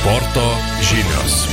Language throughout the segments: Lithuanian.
Sporto žinios.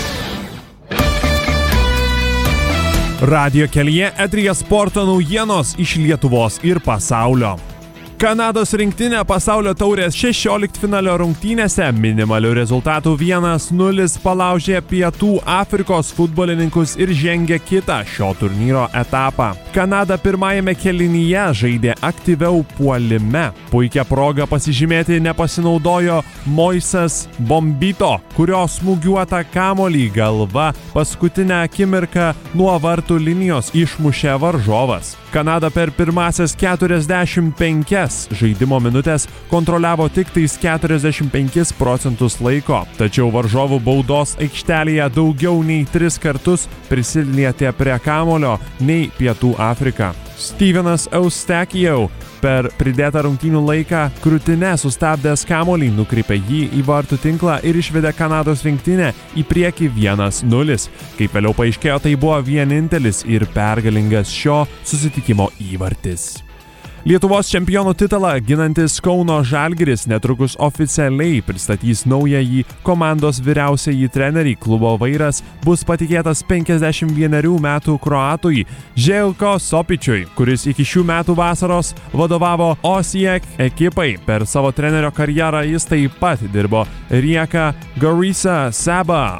Radio kelyje eteryje sporto naujienos iš Lietuvos ir pasaulio. Kanados rinktinė pasaulio taurės 16-finalio rungtynėse minimaliu rezultatu 1-0 palaužė Pietų Afrikos futbolininkus ir žengė kitą šio turnyro etapą. Kanada pirmajame kėlinyje žaidė aktyviau puolime. Puikia proga pasižymėti nepasinaudojo Moisas Bombito, kurio smūgiuotą kamuolį galva paskutinę akimirką nuo vartų linijos išmušė varžovas. Kanada per pirmasias 45 žaidimo minutės kontroliavo tik tais 45% laiko, tačiau varžovų baudos aikštelėje daugiau nei 3 kartus prisilietė prie kamuolio nei Pietų Afrika. Stevenas Eustachijau per pridėtą rungtynių laiką krūtine sustabdęs kamuolį nukreipė jį į vartų tinklą ir išvedė Kanados rinktinę į priekį 1-0. Kaip vėliau paaiškėjo, tai buvo vienintelis ir pergalingas šio susitikimo įvartis. Lietuvos čempionų titulą ginantis Kauno Žalgiris netrukus oficialiai pristatys naująjį komandos vyriausiąjį trenerį. Klubo vairas bus patikėtas 51 metų kroatui Željko Sopičiui, kuris iki šių metų vasaros vadovavo Osijek ekipai. Per savo trenerio karjerą jis taip pat dirbo Rijeka, Gorisa, Saba,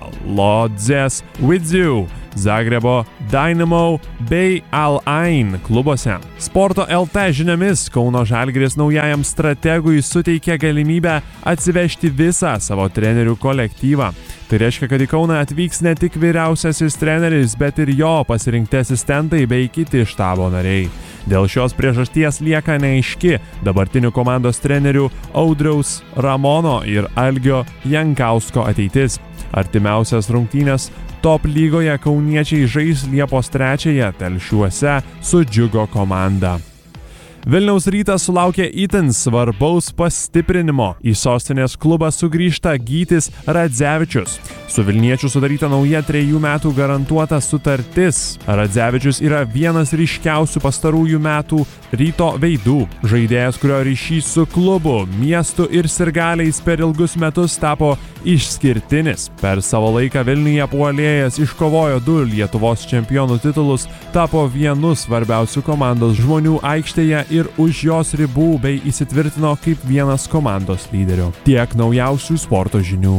Lodzės Vidziu, Zagrebo Dynamo bei Al-Ain klubuose. Sporto LT žiniomis Kauno Žalgiris naujajam strategui suteikė galimybę atsivežti visą savo trenerių kolektyvą. Tai reiškia, kad į Kauną atvyks ne tik vyriausiasis treneris, bet ir jo pasirinkti asistentai bei kiti štabo nariai. Dėl šios priežasties lieka neaiški dabartinių komandos trenerių Audriaus Ramono ir Algio Jankausko ateitis. Artimiausias rungtynės Top lygoje kauniečiai žais Liepos 3-ąją Telšiuose su Džiugo komanda. Vilniaus Rytas sulaukė itin svarbaus pastiprinimo. Į sostinės klubą sugrįžta Gytis Radzevičius. Su Vilniečiu sudaryta nauja 3 metų garantuota sutartis. Radzevičius yra vienas ryškiausių pastarųjų metų Ryto veidų. Žaidėjas, kurio ryšys su klubu, miestu ir sirgaliais per ilgus metus tapo išskirtinis. Per savo laiką Vilniuje puolėjas iškovojo 2 Lietuvos čempionų titulus, tapo vienu svarbiausių komandos žmonių aikštėje ir už jos ribų bei įsitvirtino kaip vienas komandos lyderių. Tiek naujausių sporto žinių.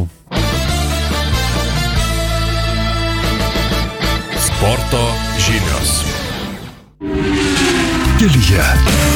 Sporto žinios. Kelyje.